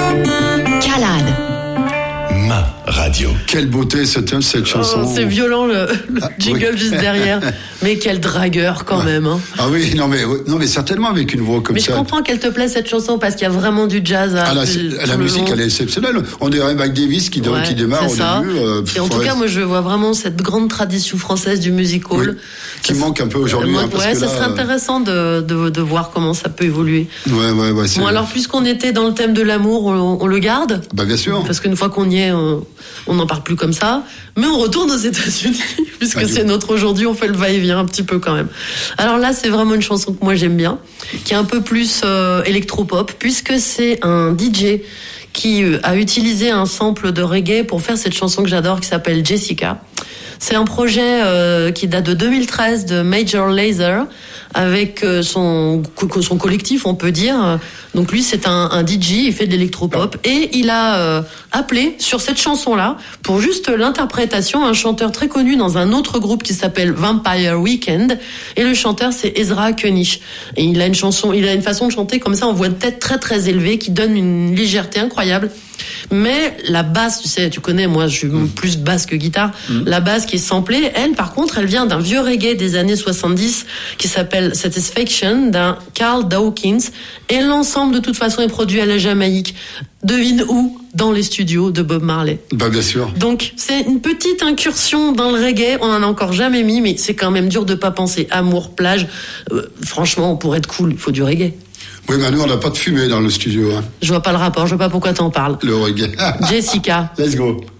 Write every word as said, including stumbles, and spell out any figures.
Calade. Ma radio. Quelle beauté cette, cette chanson. Oh, c'est violent le, le Ah, jingle oui. juste derrière. Mais quel dragueur quand même. Hein. Ah oui, non mais, non mais certainement avec une voix comme Mais ça. je comprends qu'elle te plaît cette chanson parce qu'il y a vraiment du jazz. À Ah, la, tout la le musique long. elle est exceptionnelle. On dirait Mac Davis qui, Ouais, qui démarre c'est au ça. début. Euh, Et en tout ouais, cas, moi je vois vraiment cette grande tradition française du music hall. oui, qui Ça, manque un peu aujourd'hui. moi, hein, parce ouais, que ça là, serait intéressant de, de, de voir comment ça peut évoluer. Ouais, ouais, ouais. C'est... Bon, alors, puisqu'on était dans le thème de l'amour, on, on le garde. Bah bien sûr. Parce qu'une fois qu'on y est, on n'en parle plus comme ça. Mais on retourne aux États-Unis, puisque Radio. c'est notre aujourd'hui, on fait le va-et-vient un petit peu quand même. Alors là, c'est vraiment une chanson que moi j'aime bien, qui est un peu plus euh, électropop, puisque c'est un D J qui euh, a utilisé un sample de reggae pour faire cette chanson que j'adore, qui s'appelle Jessica. C'est un projet euh, qui date de deux mille treize de Major Lazer, avec euh, son, son collectif, on peut dire. Donc lui, c'est un, un D J, il fait de l'électropop, et il a euh, appelé sur cette chanson-là, pour juste l'interprétation, un chanteur très connu dans un autre groupe qui s'appelle Vampire Weekend, et le chanteur, c'est Ezra Koenig. Et il a une chanson, il a une façon de chanter comme ça, en voix de tête très très élevée, qui donne une légèreté incroyable. Mais la basse, tu sais, tu connais, moi je suis Mm. plus basse que guitare, Mm. la basse qui est samplée, elle par contre, elle vient d'un vieux reggae des années soixante-dix qui s'appelle Satisfaction, d'un Carl Dawkins, et l'ensemble de toute façon est produit à la Jamaïque. Devine où? Dans les studios de Bob Marley. Bah bien sûr. Donc c'est une petite incursion dans le reggae, on en a encore jamais mis, mais c'est quand même dur de pas penser amour, plage. Euh, franchement, pour être cool, il faut du reggae. Oui, mais nous on n'a pas de fumée dans le studio. Hein. Je vois pas le rapport, je vois pas pourquoi t'en parles. Le reggae. Jessica. Let's go.